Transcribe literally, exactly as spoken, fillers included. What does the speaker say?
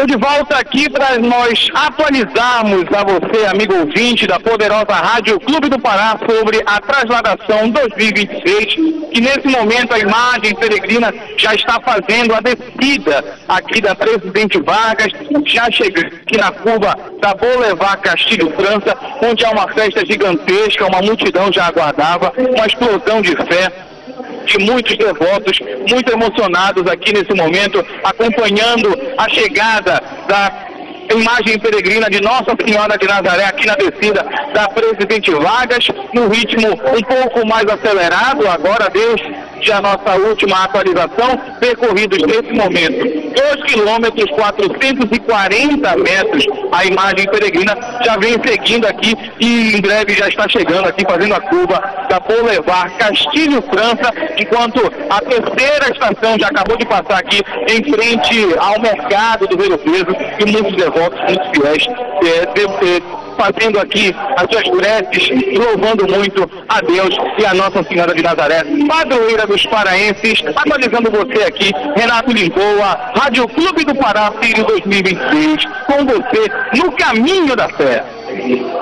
Estou de volta aqui para nós atualizarmos a você, amigo ouvinte da poderosa Rádio Clube do Pará, sobre a Trasladação dois mil e vinte e seis, que nesse momento a imagem peregrina já está fazendo a descida aqui da Presidente Vargas, já chegando aqui na curva da Boulevard Castilho França, onde há uma festa gigantesca, uma multidão já aguardava, uma explosão de fé de muitos devotos, muito emocionados aqui nesse momento, acompanhando a chegada da imagem peregrina de Nossa Senhora de Nazaré aqui na descida da Presidente Vargas, no ritmo um pouco mais acelerado, agora desde a nossa última atualização, percorridos nesse momento dois quilômetros, quatrocentos e quarenta metros, a imagem peregrina já vem seguindo aqui e em breve já está chegando aqui, fazendo a curva da Boulevard Castilho França, enquanto a terceira estação já acabou de passar aqui em frente ao mercado do Ver o Peso, e muitos devotos, muitos fiéis, é, de, é, fazendo aqui as suas preces, louvando muito a Deus e a Nossa Senhora de Nazaré, padroeira dos paraenses. Atualizando você aqui, Renato Lisboa, Rádio Clube do Pará, Filho dois mil e vinte e seis, com você no caminho da fé.